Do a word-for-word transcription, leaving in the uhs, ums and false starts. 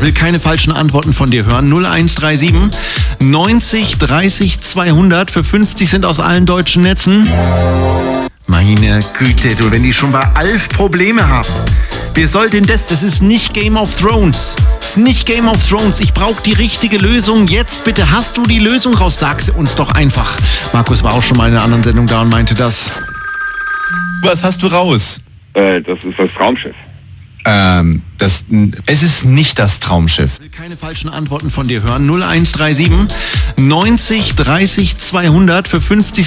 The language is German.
Will keine falschen Antworten von dir hören. null eins drei sieben neunzig dreißig zweihundert für fünfzig Cent aus allen deutschen Netzen. Meine Güte, du, wenn die schon bei Alf Probleme haben. Wir sollten das, das ist nicht Game of Thrones. Das ist nicht Game of Thrones. Ich brauche die richtige Lösung. Jetzt bitte, hast du die Lösung raus? Sag sie uns doch einfach. Markus war auch schon mal in einer anderen Sendung da und meinte das. Was hast du raus? Äh, das ist das Traumschiff. Ähm, das, es ist nicht das Traumschiff. Will keine falschen Antworten von dir hören. null eins drei sieben neunzig dreißig zweihundert für fünfzig